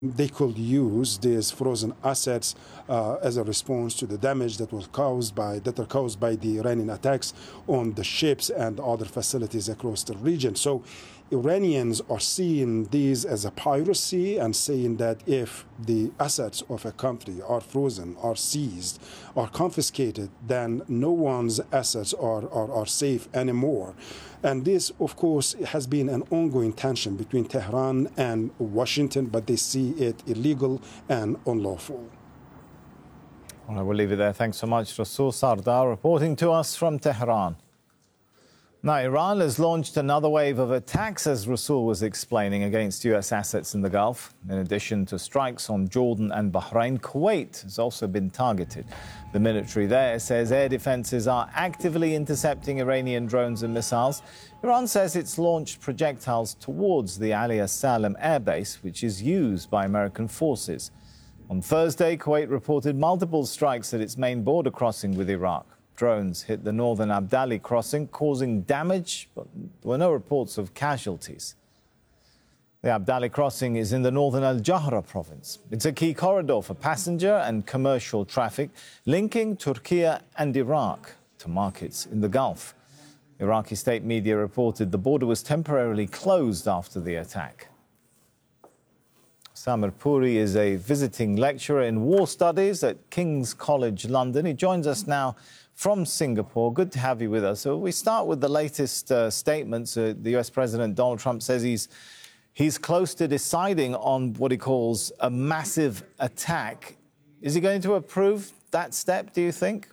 they could use these frozen assets as a response to the damage that are caused by the Iranian attacks on the ships and other facilities across the region. So Iranians are seeing these as a piracy and saying that if the assets of a country are frozen, are seized, are confiscated, then no one's assets are safe anymore. And this, of course, has been an ongoing tension between Tehran and Washington, but they see it illegal and unlawful. All right, we'll leave it there. Thanks so much, Rasool Sardar, reporting to us from Tehran. Now, Iran has launched another wave of attacks, as Rasool was explaining, against U.S. assets in the Gulf. In addition to strikes on Jordan and Bahrain, Kuwait has also been targeted. The military there says air defenses are actively intercepting Iranian drones and missiles. Iran says it's launched projectiles towards the Ali Salam airbase, which is used by American forces. On Thursday, Kuwait reported multiple strikes at its main border crossing with Iraq. Drones hit the northern Abdali crossing, causing damage, but there were no reports of casualties. The Abdali crossing is in the northern Al-Jahra province. It's a key corridor for passenger and commercial traffic, linking Turkey and Iraq to markets in the Gulf. Iraqi state media reported the border was temporarily closed after the attack. Samer Puri is a visiting lecturer in war studies at King's College London. He joins us now from Singapore. Good to have you with us. So we start with the latest statements. The US President Donald Trump says he's close to deciding on what he calls a massive attack. Is he going to approve that step, do you think?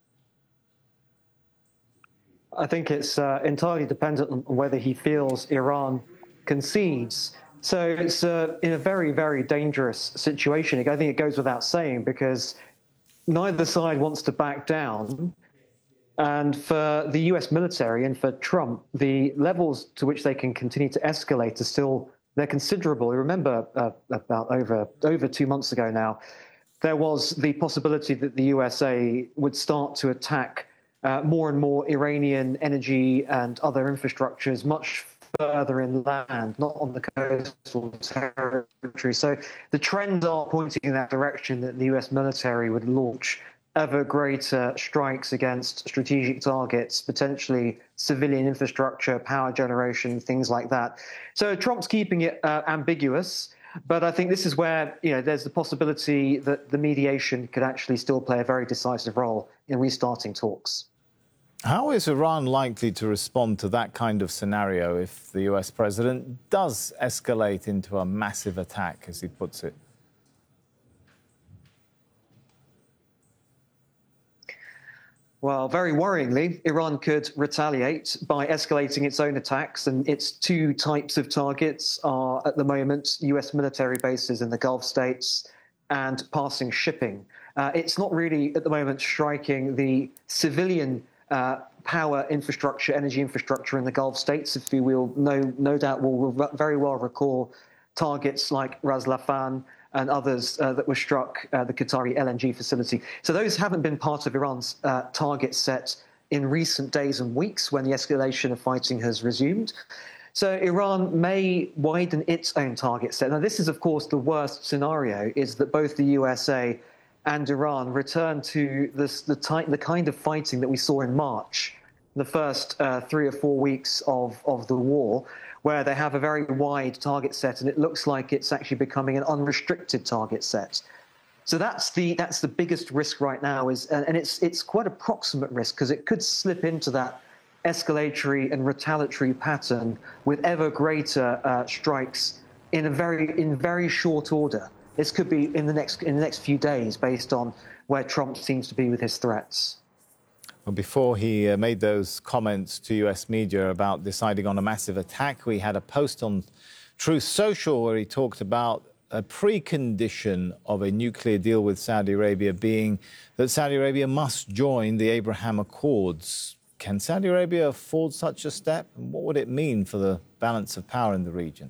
I think it's entirely dependent on whether he feels Iran concedes. So it's in a very, very dangerous situation. I think it goes without saying, because neither side wants to back down. And for the US military and for Trump, the levels to which they can continue to escalate are they're considerable. You remember about over 2 months ago now, there was the possibility that the USA would start to attack more and more Iranian energy and other infrastructures much further inland, not on the coastal territory. So the trends are pointing in that direction, that the US military would launch ever greater strikes against strategic targets, potentially civilian infrastructure, power generation, things like that. So Trump's keeping it ambiguous, but I think this is where there's the possibility that the mediation could actually still play a very decisive role in restarting talks. How is Iran likely to respond to that kind of scenario if the US president does escalate into a massive attack, as he puts it? Well, very worryingly, Iran could retaliate by escalating its own attacks, and its two types of targets are, at the moment, US military bases in the Gulf states and passing shipping. It's not really, at the moment, striking the civilian power infrastructure, energy infrastructure in the Gulf states. If you will, no doubt will very well recall targets like Ras Laffan and others that were struck, the Qatari LNG facility. So those haven't been part of Iran's target set in recent days and weeks when the escalation of fighting has resumed. So Iran may widen its own target set. Now, this is, of course, the worst scenario, is that both the USA and Iran return to the kind of fighting that we saw in March, the first 3 or 4 weeks of the war, where they have a very wide target set, and it looks like it's actually becoming an unrestricted target set. So that's the biggest risk right now, and it's quite a proximate risk, because it could slip into that escalatory and retaliatory pattern with ever greater strikes in very short order. This could be in the next few days, based on where Trump seems to be with his threats. Well, before he made those comments to US media about deciding on a massive attack, we had a post on Truth Social where he talked about a precondition of a nuclear deal with Saudi Arabia being that Saudi Arabia must join the Abraham Accords. Can Saudi Arabia afford such a step? And what would it mean for the balance of power in the region?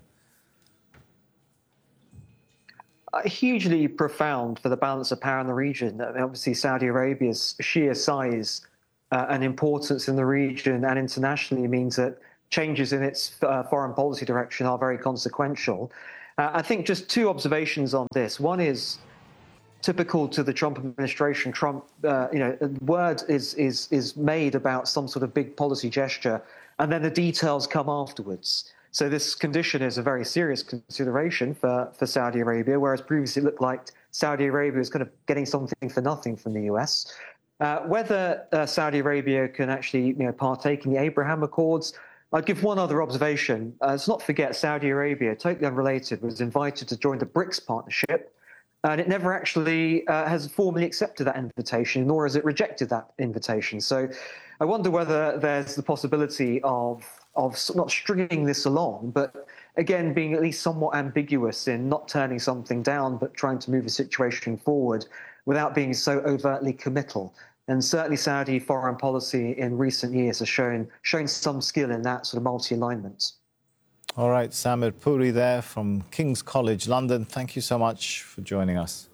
Hugely profound for the balance of power in the region. Obviously, Saudi Arabia's sheer size and importance in the region and internationally means that changes in its foreign policy direction are very consequential. I think just two observations on this. One is typical to the Trump administration. Trump, word is made about some sort of big policy gesture, and then the details come afterwards. So this condition is a very serious consideration for Saudi Arabia, whereas previously it looked like Saudi Arabia was kind of getting something for nothing from the US. Whether Saudi Arabia can actually partake in the Abraham Accords, I'd give one other observation. Let's not forget Saudi Arabia, totally unrelated, was invited to join the BRICS partnership, and it never actually has formally accepted that invitation, nor has it rejected that invitation. So I wonder whether there's the possibility of not stringing this along, but again, being at least somewhat ambiguous in not turning something down, but trying to move the situation forward without being so overtly committal. And certainly Saudi foreign policy in recent years has shown some skill in that sort of multi-alignment. All right, Samir Puri there from King's College, London. Thank you so much for joining us.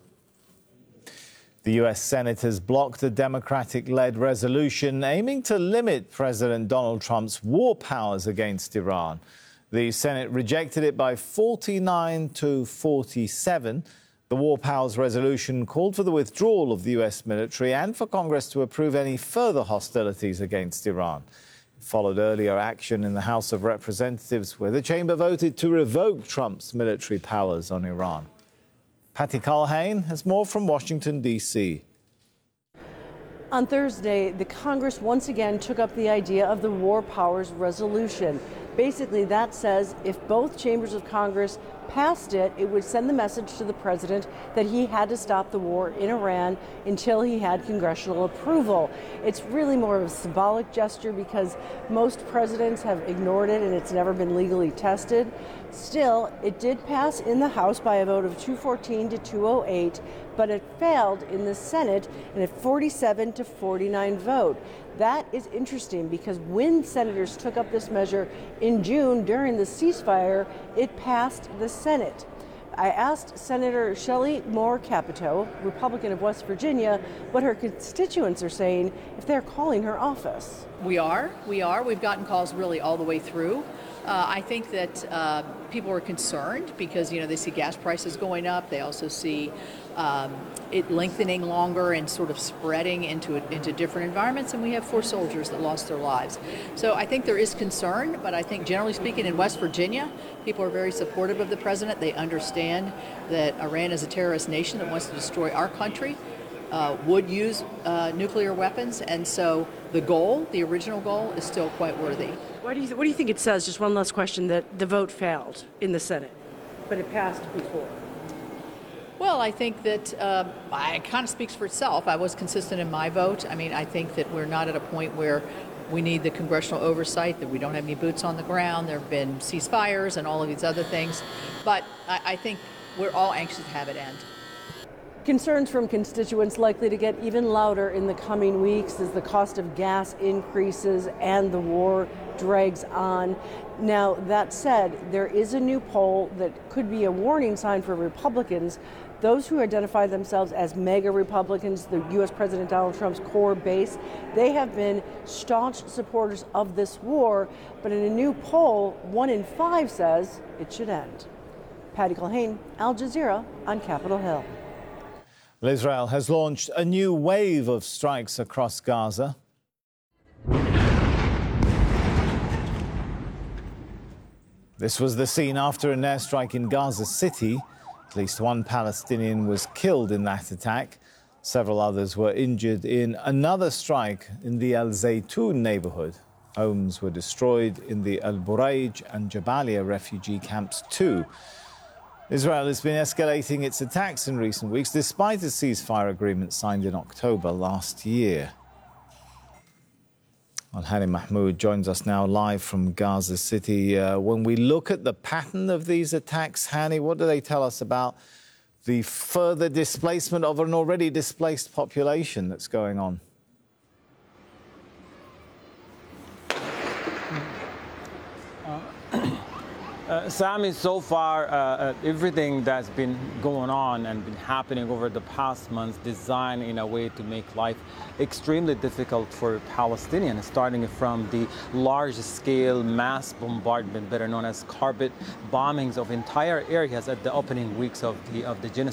The US Senate has blocked a Democratic-led resolution aiming to limit President Donald Trump's war powers against Iran. The Senate rejected it by 49 to 47. The War Powers resolution called for the withdrawal of the US military and for Congress to approve any further hostilities against Iran. It followed earlier action in the House of Representatives, where the chamber voted to revoke Trump's military powers on Iran. Patty Culhane has more from Washington, D.C. On Thursday, the Congress once again took up the idea of the War Powers resolution. Basically, that says if both chambers of Congress passed it, it would send the message to the president that he had to stop the war in Iran until he had congressional approval. It's really more of a symbolic gesture because most presidents have ignored it and it's never been legally tested. Still, it did pass in the House by a vote of 214 to 208, but it failed in the Senate in a 47 to 49 vote. That is interesting because when senators took up this measure in June during the ceasefire, it passed the Senate. I asked Senator Shelley Moore Capito, Republican of West Virginia, what her constituents are saying if they're calling her office. We are. We've gotten calls really all the way through. I think that people are concerned because, they see gas prices going up. They also see it lengthening longer and sort of spreading into different environments. And we have 4 soldiers that lost their lives. So I think there is concern. But I think generally speaking in West Virginia, people are very supportive of the president. They understand that Iran is a terrorist nation that wants to destroy our country. Would use nuclear weapons. And so the original goal is still quite worthy. What do you think it says, just one last question, that the vote failed in the Senate, but it passed before? Well, I think that it kind of speaks for itself. I was consistent in my vote. I mean, I think that we're not at a point where we need the congressional oversight, that we don't have any boots on the ground. There have been ceasefires and all of these other things. But I think we're all anxious to have it end. Concerns from constituents likely to get even louder in the coming weeks as the cost of gas increases and the war drags on. Now, that said, there is a new poll that could be a warning sign for Republicans. Those who identify themselves as MAGA Republicans, the U.S. President Donald Trump's core base, they have been staunch supporters of this war. But in a new poll, 1 in 5 says it should end. Patty Culhane, Al Jazeera on Capitol Hill. Israel has launched a new wave of strikes across Gaza. This was the scene after an airstrike in Gaza City. At least 1 Palestinian was killed in that attack. Several others were injured in another strike in the Al Zaytun neighborhood. Homes were destroyed in the Al Buraij and Jabalia refugee camps too. Israel has been escalating its attacks in recent weeks, despite a ceasefire agreement signed in October last year. Well, Hani Mahmoud joins us now live from Gaza City. When we look at the pattern of these attacks, Hani, what do they tell us about the further displacement of an already displaced population that's going on? Sami, so far, everything that's been going on and been happening over the past months designed in a way to make life extremely difficult for Palestinians, starting from the large-scale mass bombardment, better known as carpet bombings of entire areas at the opening weeks of the genocide.